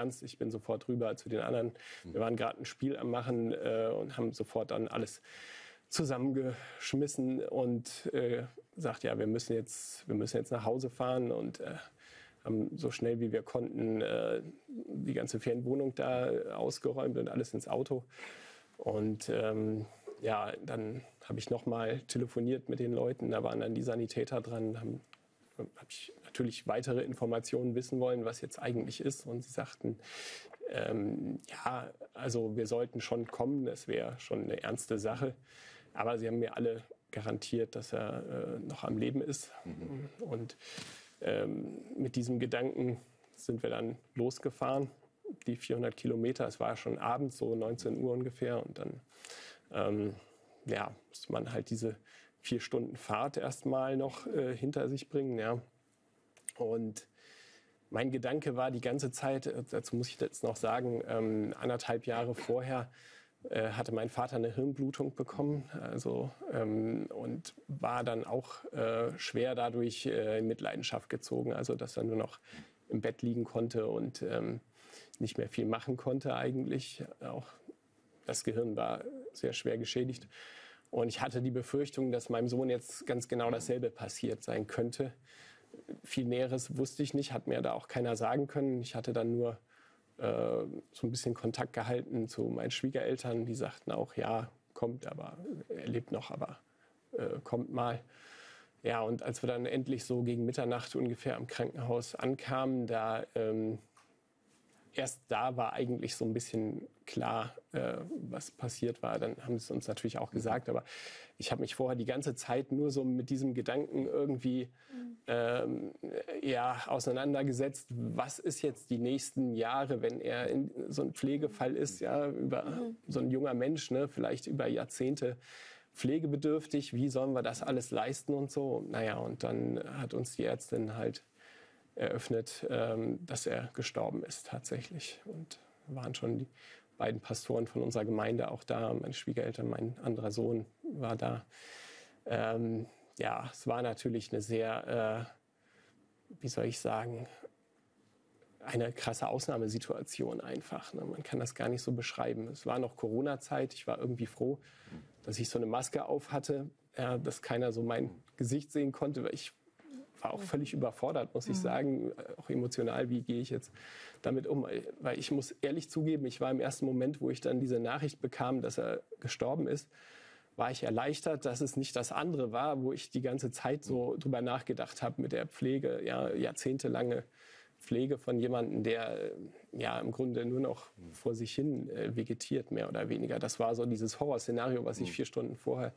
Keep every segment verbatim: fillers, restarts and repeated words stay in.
ernst. Ich bin sofort rüber zu den anderen. Wir waren gerade ein Spiel am Machen äh, und haben sofort dann alles zusammengeschmissen und äh, sagt, ja, wir müssen jetzt, wir müssen jetzt nach Hause fahren und äh, haben so schnell wie wir konnten äh, die ganze Ferienwohnung da ausgeräumt und alles ins Auto. Und ähm, ja, dann habe ich nochmal telefoniert mit den Leuten, da waren dann die Sanitäter dran, haben habe ich natürlich weitere Informationen wissen wollen, was jetzt eigentlich ist. Und sie sagten, ähm, ja, also wir sollten schon kommen, das wäre schon eine ernste Sache. Aber sie haben mir alle garantiert, dass er äh, noch am Leben ist. Mhm. Und ähm, mit diesem Gedanken sind wir dann losgefahren, die vierhundert Kilometer. Es war schon abends, so neunzehn Uhr ungefähr. Und dann ähm, ja, musste man halt diese vier Stunden Fahrt erstmal noch äh, hinter sich bringen. Ja. Und mein Gedanke war die ganze Zeit, äh, dazu muss ich jetzt noch sagen, ähm, anderthalb Jahre vorher äh, hatte mein Vater eine Hirnblutung bekommen, also, ähm, und war dann auch äh, schwer dadurch äh, in Mitleidenschaft gezogen, also dass er nur noch im Bett liegen konnte und ähm, nicht mehr viel machen konnte eigentlich. Auch das Gehirn war sehr schwer geschädigt. Und ich hatte die Befürchtung, dass meinem Sohn jetzt ganz genau dasselbe passiert sein könnte. Viel Näheres wusste ich nicht, hat mir da auch keiner sagen können. Ich hatte dann nur äh, so ein bisschen Kontakt gehalten zu meinen Schwiegereltern. Die sagten auch, ja, kommt, aber er lebt noch, aber äh, kommt mal. Ja, und als wir dann endlich so gegen Mitternacht ungefähr am Krankenhaus ankamen, da ähm, erst da war eigentlich so ein bisschen klar, äh, was passiert war. Dann haben sie es uns natürlich auch gesagt. Aber ich habe mich vorher die ganze Zeit nur so mit diesem Gedanken irgendwie ähm, ja, auseinandergesetzt. Was ist jetzt die nächsten Jahre, wenn er in so ein Pflegefall ist, ja, über mhm. so ein junger Mensch, ne, vielleicht über Jahrzehnte pflegebedürftig. Wie sollen wir das alles leisten und so? Naja, und dann hat uns die Ärztin halt eröffnet, dass er gestorben ist tatsächlich. Und waren schon die beiden Pastoren von unserer Gemeinde auch da. Meine Schwiegereltern, mein anderer Sohn war da. Ähm, ja, es war natürlich eine sehr, äh, wie soll ich sagen, eine krasse Ausnahmesituation einfach. Ne? Man kann das gar nicht so beschreiben. Es war noch Corona-Zeit. Ich war irgendwie froh, dass ich so eine Maske auf hatte, ja, dass keiner so mein Gesicht sehen konnte, weil ich war auch völlig überfordert, muss ich sagen, auch emotional, wie gehe ich jetzt damit um? Weil ich muss ehrlich zugeben, ich war im ersten Moment, wo ich dann diese Nachricht bekam, dass er gestorben ist, war ich erleichtert, dass es nicht das andere war, wo ich die ganze Zeit so drüber nachgedacht habe mit der Pflege, ja, jahrzehntelange Pflege von jemandem, der ja im Grunde nur noch vor sich hin äh, vegetiert, mehr oder weniger. Das war so dieses Horrorszenario, was ich vier Stunden vorher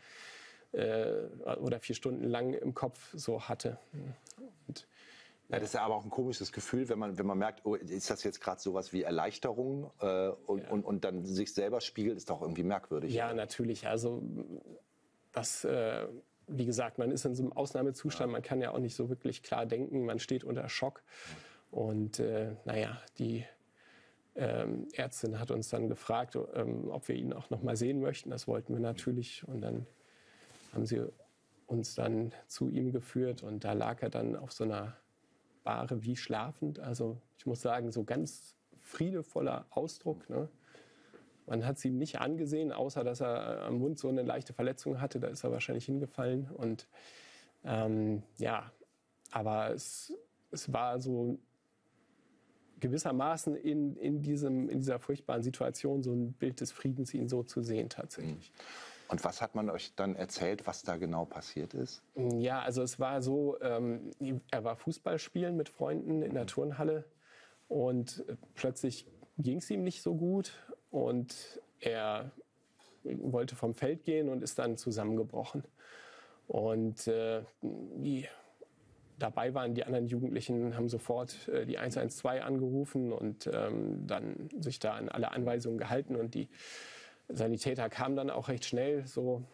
oder vier Stunden lang im Kopf so hatte. Und, ja, das ist ja aber auch ein komisches Gefühl, wenn man, wenn man merkt, oh, ist das jetzt gerade sowas wie Erleichterung äh, und, ja. und, und dann sich selber spiegelt, ist doch irgendwie merkwürdig. Ja, oder? Natürlich. Also das, äh, wie gesagt, man ist in so einem Ausnahmezustand, ja. Man kann ja auch nicht so wirklich klar denken, man steht unter Schock. Ja. Und äh, naja, die ähm, Ärztin hat uns dann gefragt, ähm, ob wir ihn auch noch mal sehen möchten. Das wollten wir natürlich. Und dann haben sie uns dann zu ihm geführt und da lag er dann auf so einer Bahre wie schlafend. Also ich muss sagen, so ganz friedevoller Ausdruck. Ne? Man hat es ihm nicht angesehen, außer dass er am Mund so eine leichte Verletzung hatte. Da ist er wahrscheinlich hingefallen. Und ähm, ja, aber es, es war so gewissermaßen in, in, diesem, in dieser furchtbaren Situation so ein Bild des Friedens, ihn so zu sehen tatsächlich. Mhm. Und was hat man euch dann erzählt, was da genau passiert ist? Ja, also es war so, ähm, er war Fußball spielen mit Freunden in der Turnhalle und plötzlich ging es ihm nicht so gut und er wollte vom Feld gehen und ist dann zusammengebrochen. Und äh, die dabei waren die anderen Jugendlichen, haben sofort äh, die eins eins zwei angerufen und ähm, dann sich da an alle Anweisungen gehalten und die Sanitäter kamen dann auch recht schnell, so,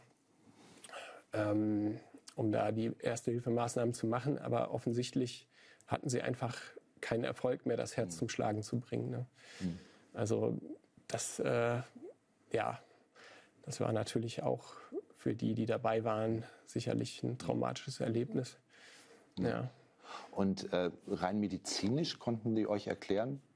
ähm, um da die Erste-Hilfe-Maßnahmen zu machen. Aber offensichtlich hatten sie einfach keinen Erfolg mehr, das Herz mhm. zum Schlagen zu bringen. Ne? Mhm. Also das, äh, ja, das war natürlich auch für die, die dabei waren, sicherlich ein traumatisches Erlebnis. Mhm. Ja. Und äh, rein medizinisch konnten die euch erklären,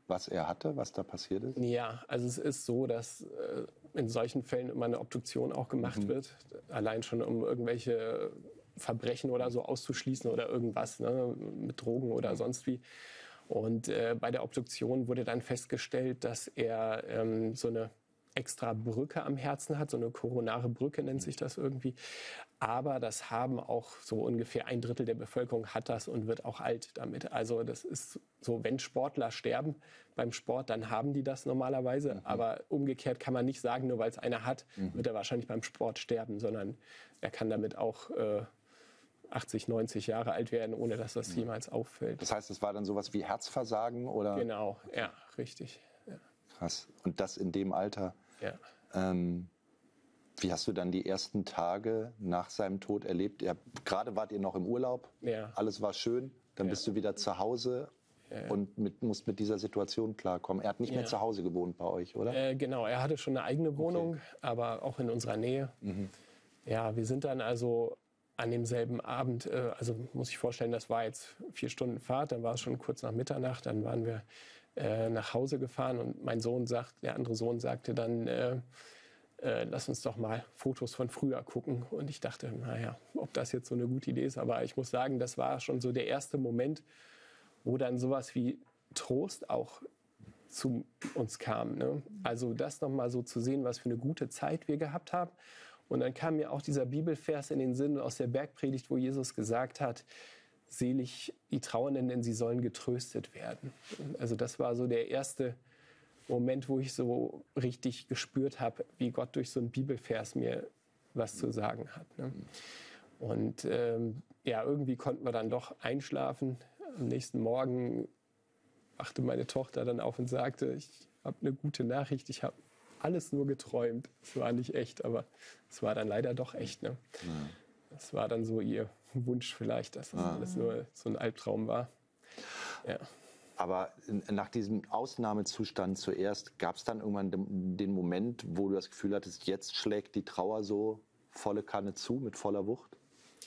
was er hatte, was da passiert ist? Ja, also es ist so, dass äh, in solchen Fällen immer eine Obduktion auch gemacht mhm. wird. Allein schon, um irgendwelche Verbrechen oder so auszuschließen oder irgendwas, ne, mit Drogen oder mhm. sonst wie. Und äh, bei der Obduktion wurde dann festgestellt, dass er ähm, so eine extra Brücke am Herzen hat, so eine koronare Brücke nennt sich das irgendwie. Aber das haben auch so ungefähr ein Drittel der Bevölkerung hat das und wird auch alt damit. Also das ist so, wenn Sportler sterben beim Sport, dann haben die das normalerweise. Mhm. Aber umgekehrt kann man nicht sagen, nur weil es einer hat, mhm. wird er wahrscheinlich beim Sport sterben, sondern er kann damit auch äh, achtzig, neunzig Jahre alt werden, ohne dass das jemals auffällt. Das heißt, es war dann sowas wie Herzversagen, oder? Genau, ja, richtig. Ja. Krass. Und das in dem Alter? Ja. Ähm, wie hast du dann die ersten Tage nach seinem Tod erlebt? Ihr, gerade wart ihr noch im Urlaub, ja. alles war schön, dann ja. bist du wieder zu Hause ja, ja. und mit, musst mit dieser Situation klarkommen. Er hat nicht ja. mehr zu Hause gewohnt bei euch, oder? Äh, genau, er hatte schon eine eigene Wohnung, okay. aber auch in unserer Nähe. Mhm. Ja, wir sind dann also an demselben Abend, äh, also muss ich vorstellen, das war jetzt vier Stunden Fahrt, dann war es schon kurz nach Mitternacht, dann waren wir äh, nach Hause gefahren und mein Sohn sagt, der andere Sohn sagte dann, äh, äh, lass uns doch mal Fotos von früher gucken. Und ich dachte, naja, ob das jetzt so eine gute Idee ist, aber ich muss sagen, das war schon so der erste Moment, wo dann sowas wie Trost auch zu uns kam. Ne? Also das nochmal so zu sehen, was für eine gute Zeit wir gehabt haben. Und dann kam mir auch dieser Bibelvers in den Sinn aus der Bergpredigt, wo Jesus gesagt hat, selig die Trauernden, denn sie sollen getröstet werden. Also das war so der erste Moment, wo ich so richtig gespürt habe, wie Gott durch so einen Bibelvers mir was zu sagen hat. Ne? Und ähm, ja, irgendwie konnten wir dann doch einschlafen. Am nächsten Morgen wachte meine Tochter dann auf und sagte, ich habe eine gute Nachricht, ich habe alles nur geträumt. Es war nicht echt, aber es war dann leider doch echt. Ne? Ja. Das war dann so ihr Wunsch vielleicht, dass das ja. alles nur so ein Albtraum war. Ja. Aber nach diesem Ausnahmezustand zuerst, gab es dann irgendwann den Moment, wo du das Gefühl hattest, jetzt schlägt die Trauer so volle Kanne zu, mit voller Wucht?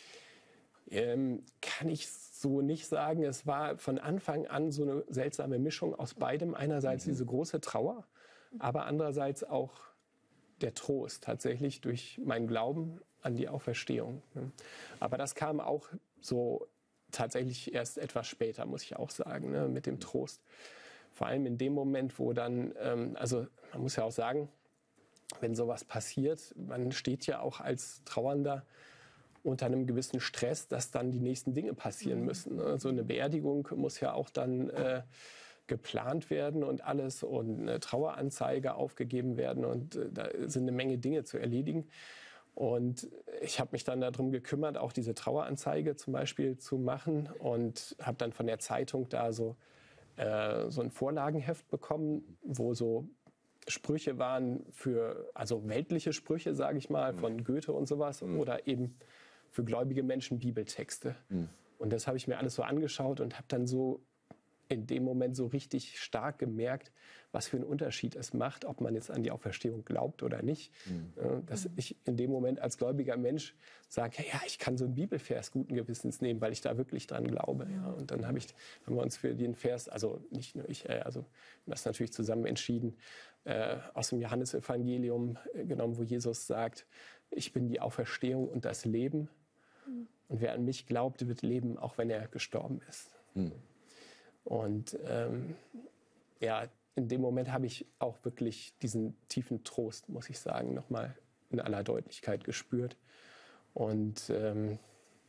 Ähm, kann ich so nicht sagen. Es war von Anfang an so eine seltsame Mischung aus beidem. Einerseits mhm. diese große Trauer, aber andererseits auch der Trost tatsächlich durch meinen Glauben an die Auferstehung. Aber das kam auch so tatsächlich erst etwas später, muss ich auch sagen, ne, mit dem Trost. Vor allem in dem Moment, wo dann, ähm, also man muss ja auch sagen, wenn sowas passiert, man steht ja auch als Trauernder unter einem gewissen Stress, dass dann die nächsten Dinge passieren müssen. Ne? So eine Beerdigung muss ja auch dann äh, geplant werden und alles und eine Traueranzeige aufgegeben werden und äh, da sind eine Menge Dinge zu erledigen. Und ich habe mich dann darum gekümmert, auch diese Traueranzeige zum Beispiel zu machen und habe dann von der Zeitung da so, äh, so ein Vorlagenheft bekommen, wo so Sprüche waren für, also weltliche Sprüche, sage ich mal, von Goethe und sowas mhm. oder eben für gläubige Menschen Bibeltexte. Mhm. Und das habe ich mir alles so angeschaut und habe dann so in dem Moment so richtig stark gemerkt, was für einen Unterschied es macht, ob man jetzt an die Auferstehung glaubt oder nicht. Mhm. Dass ich in dem Moment als gläubiger Mensch sage, ja, ich kann so einen Bibelvers guten Gewissens nehmen, weil ich da wirklich dran glaube. Ja. Und dann habe ich, haben wir uns für den Vers, also nicht nur ich, also das natürlich zusammen entschieden, äh, aus dem Johannesevangelium äh, genommen, wo Jesus sagt, ich bin die Auferstehung und das Leben. Mhm. Und wer an mich glaubt, wird leben, auch wenn er gestorben ist. Mhm. Und ähm, ja, in dem Moment habe ich auch wirklich diesen tiefen Trost, muss ich sagen, nochmal in aller Deutlichkeit gespürt. Und ähm,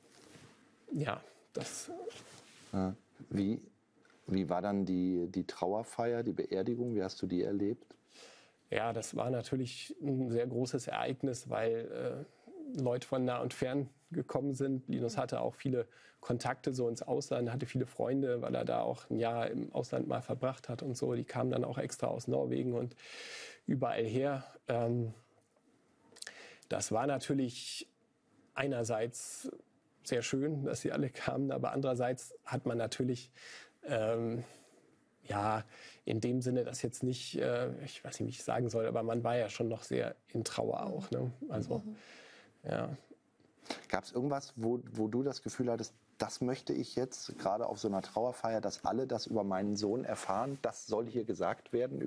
ja, das... Ja. Wie, wie war dann die, die Trauerfeier, die Beerdigung? Wie hast du die erlebt? Ja, das war natürlich ein sehr großes Ereignis, weil äh, Leute von nah und fern gekommen sind. Linus hatte auch viele Kontakte so ins Ausland, hatte viele Freunde, weil er da auch ein Jahr im Ausland mal verbracht hat und so. Die kamen dann auch extra aus Norwegen und überall her. Ähm, das war natürlich einerseits sehr schön, dass sie alle kamen, aber andererseits hat man natürlich ähm, ja, in dem Sinne, dass jetzt nicht, äh, ich weiß nicht, wie ich sagen soll, aber man war ja schon noch sehr in Trauer auch. Ne? Also, ja. Gab es irgendwas, wo, wo du das Gefühl hattest, das möchte ich jetzt gerade auf so einer Trauerfeier, dass alle das über meinen Sohn erfahren, das soll hier gesagt werden